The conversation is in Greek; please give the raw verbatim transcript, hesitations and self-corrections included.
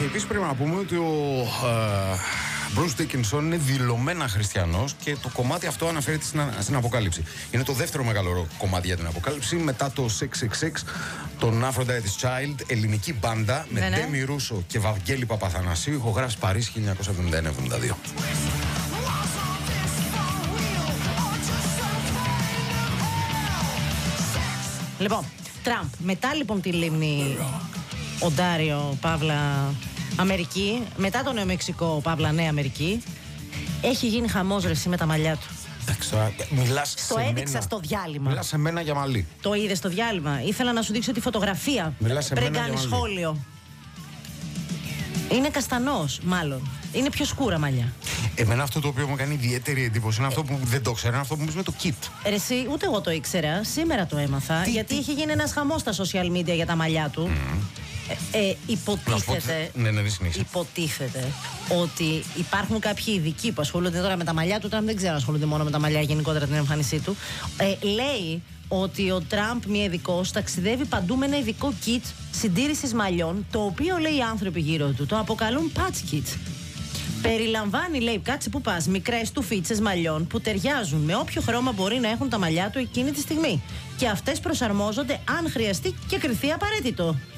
Και επίσης πρέπει να πούμε ότι ο Bruce Dickinson είναι δηλωμένα χριστιανός και το κομμάτι αυτό αναφέρεται στην, στην Αποκάλυψη. Είναι το δεύτερο μεγάλο κομμάτι για την Αποκάλυψη μετά το εξακόσια εξήντα έξι, τον Aphrodite's Child, ελληνική μπάντα με ναι, Ντέμι ναι. Ρούσο και Βαγγέλη Παπαθανασίου, ηχογράφηση Παρίσι χίλια εννιακόσια εβδομήντα ένα εβδομήντα δύο. Λοιπόν, Τραμπ, μετά λοιπόν τη λίμνη Οντάριο, Παύλα Αμερική, μετά το Νέο Μεξικό, Παύλα Νέα Αμερική, έχει γίνει χαμός ρε εσύ με τα μαλλιά του. Μιλάς Το σε έδειξα μένα. στο διάλειμμα. Μιλάς σε μένα για μαλλί. Το είδες στο διάλειμμα. Ήθελα να σου δείξω τη φωτογραφία Μιλάς σε πριν μένα κάνεις για μαλλί. σχόλιο. Είναι καστανός, μάλλον. Είναι πιο σκούρα μαλλιά. Εμένα αυτό το οποίο μου κάνει ιδιαίτερη εντύπωση είναι αυτό που δεν το ξέρω, είναι αυτό που μου είπες με το kit. Ρε εσύ, ούτε εγώ το ήξερα. Σήμερα το έμαθα. Τι, γιατί τι? είχε γίνει ένας χαμός στα social media για τα μαλλιά του. Mm. Ε, ε, Να σου πω υποτίθεται. ότι- Ναι, ναι, δεν συνέχισε. Υποτίθεται ότι υπάρχουν κάποιοι ειδικοί που ασχολούνται τώρα με τα μαλλιά του. Τραμπ δεν ξέρω αν ασχολούνται μόνο με τα μαλλιά, γενικότερα την εμφάνισή του. Ε, λέει ότι ο Τραμπ, μία ειδικός, ταξιδεύει παντού με ένα ειδικό kit συντήρησης μαλλιών, το οποίο λέει οι άνθρωποι γύρω του το αποκαλούν patch kit. Περιλαμβάνει, λέει, κάτσε που πας, μικρές τουφίτσες μαλλιών που ταιριάζουν με όποιο χρώμα μπορεί να έχουν τα μαλλιά του εκείνη τη στιγμή. Και αυτές προσαρμόζονται αν χρειαστεί και κριθεί απαραίτητο.